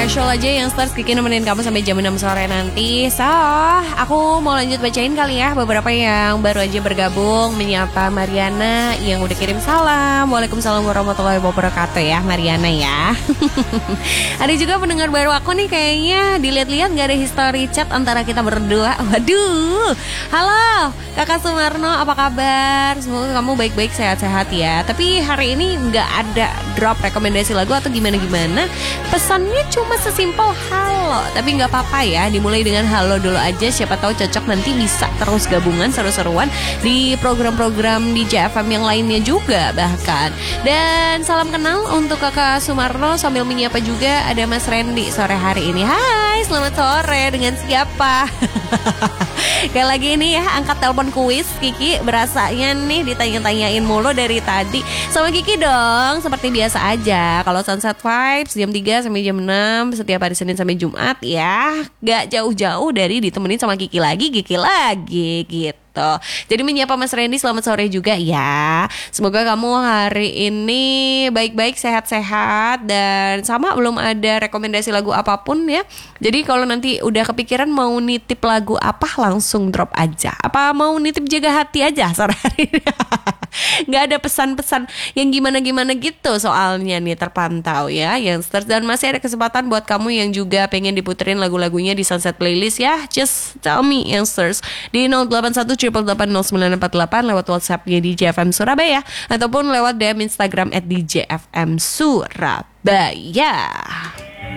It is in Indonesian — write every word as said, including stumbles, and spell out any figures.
casual aja yang stars Kiki nemenin kamu sampai jam enam sore nanti. So, aku mau lanjut bacain kali ya beberapa yang baru aja bergabung. Menyapa Mariana yang udah kirim salam. Waalaikumsalam warahmatullahi wabarakatuh ya Mariana ya. Ada juga pendengar baru aku nih kayaknya. Dilihat-lihat gak ada history chat antara kita berdua. Waduh. Halo Kakak Sumarno, apa kabar? Semoga kamu baik-baik, sehat-sehat ya. Tapi hari ini gak ada drop rekomendasi lagu atau gimana-gimana. Pesannya cuma sesimpel halo. Tapi gak apa-apa ya, dimulai dengan halo dulu aja. Siapa tahu cocok nanti bisa terus gabungan seru-seruan di program-program di J F M yang lainnya juga bahkan. Dan salam kenal untuk Kakak Sumarno. Sambil menyapa juga ada Mas Randy sore hari ini. Hai, selamat sore, dengan siapa? Kayak lagi ini ya, angkat telepon kuis. Kiki berasanya nih ditanya-tanyain mulu dari tadi. Sama Kiki dong, seperti biasa aja. Kalau Sunset Vibes jam tiga sampai jam enam setiap hari Senin sampai Jumat ya. Gak jauh-jauh dari ditemenin sama Kiki lagi, Kiki lagi gitu. Jadi menyapa Mas Randy, selamat sore juga ya. Semoga kamu hari ini baik-baik, sehat-sehat. Dan sama, belum ada rekomendasi lagu apapun ya. Jadi kalau nanti udah kepikiran mau nitip lagu apa, langsung drop aja. Apa mau nitip jaga hati aja sore hari ini? Gak ada pesan-pesan yang gimana-gimana gitu soalnya nih, terpantau ya Youngsters. Dan masih ada kesempatan buat kamu yang juga pengen diputerin lagu-lagunya di Sunset Playlist ya. Just tell me Youngsters di nol delapan satu delapan delapan nol sembilan empat delapan lewat WhatsAppnya di J F M Surabaya, ataupun lewat D M Instagram at D J F M Surabaya.